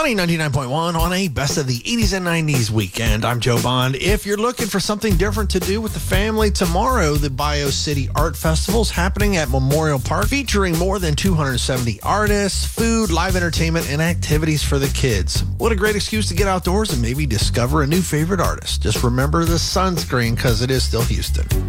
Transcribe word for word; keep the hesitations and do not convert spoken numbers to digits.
Money ninety-nine point one on a Best of the eighties and nineties weekend. I'm Joe Bond. If you're looking for something different to do with the family, tomorrow the Bio City Art Festival is happening at Memorial Park, featuring more than two hundred seventy artists, food, live entertainment, and activities for the kids. What a great excuse to get outdoors and maybe discover a new favorite artist. Just remember the sunscreen because it is still Houston.